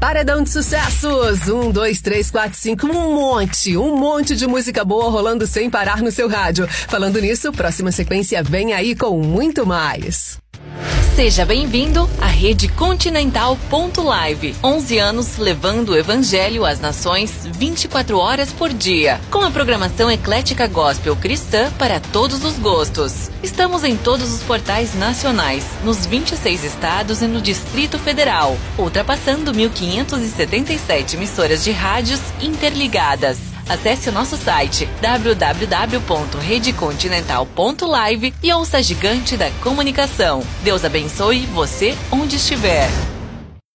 Paredão de sucessos, 1, 2, 3, 4, 5, um monte de música boa rolando sem parar no seu rádio. Falando nisso, próxima sequência vem aí com muito mais. Seja bem-vindo à Rede Continental Live. 11 anos levando o evangelho às nações 24 horas por dia. Com a programação eclética gospel cristã para todos os gostos. Estamos em todos os portais nacionais, nos 26 estados e no Distrito Federal, ultrapassando 1.577 emissoras de rádios interligadas. Acesse o nosso site www.redecontinental.live e ouça a gigante da comunicação. Deus abençoe você onde estiver.